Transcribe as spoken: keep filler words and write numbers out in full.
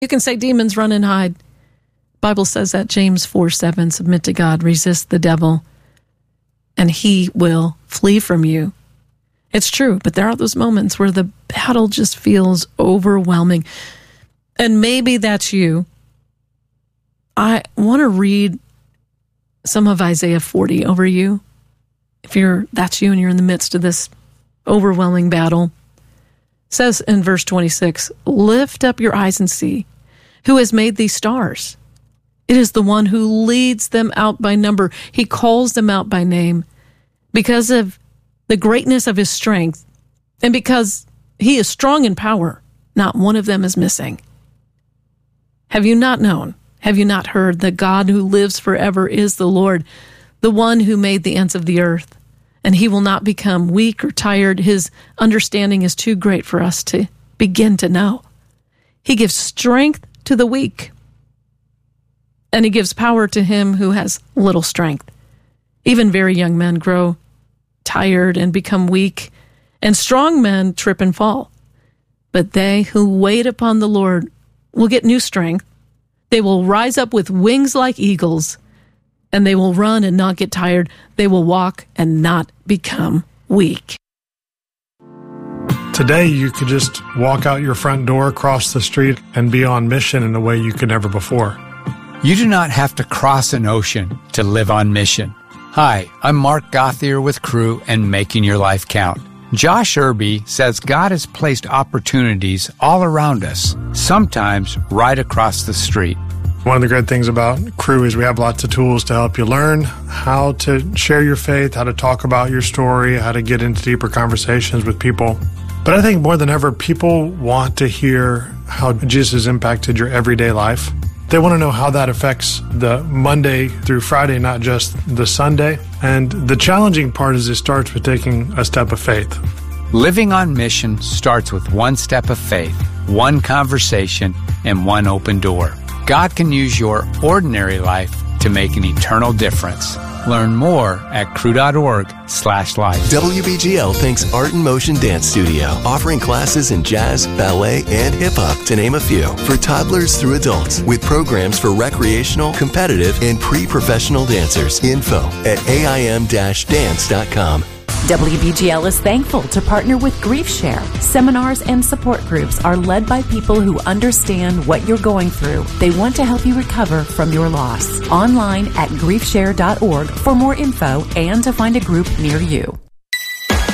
You can say, demons, run and hide. Bible says that, James four seven, submit to God, resist the devil, and he will flee from you. It's true, but there are those moments where the battle just feels overwhelming. And maybe that's you. I want to read some of Isaiah forty over you. If you're that's you and you're in the midst of this overwhelming battle. It says in verse twenty-six, lift up your eyes and see who has made these stars. It is the one who leads them out by number. He calls them out by name. Because of the greatness of his strength, and because he is strong in power, not one of them is missing. Have you not known? Have you not heard that God who lives forever is the Lord, the one who made the ends of the earth? And he will not become weak or tired. His understanding is too great for us to begin to know. He gives strength to the weak, and he gives power to him who has little strength. Even very young men grow tired and become weak, and strong men trip and fall. But they who wait upon the Lord will get new strength. They will rise up with wings like eagles, and they will run and not get tired. They will walk and not become weak. Today, you could just walk out your front door, cross the street, and be on mission in a way you could never before. You do not have to cross an ocean to live on mission. Hi, I'm Mark Gothier with Crew and Making Your Life Count. Josh Irby says God has placed opportunities all around us, sometimes right across the street. One of the great things about Crew is we have lots of tools to help you learn how to share your faith, how to talk about your story, how to get into deeper conversations with people. But I think more than ever, people want to hear how Jesus has impacted your everyday life. They want to know how that affects the Monday through Friday, not just the Sunday. And the challenging part is it starts with taking a step of faith. Living on mission starts with one step of faith, one conversation, and one open door. God can use your ordinary life to make an eternal difference. Learn more at crew.org slash life. W B G L thanks Art in Motion Dance Studio, offering classes in jazz, ballet, and hip-hop, to name a few, for toddlers through adults, with programs for recreational, competitive, and pre-professional dancers. Info at A I M dash dance dot com. W B G L is thankful to partner with GriefShare. Seminars and support groups are led by people who understand what you're going through. They want to help you recover from your loss. Online at grief share dot org for more info and to find a group near you.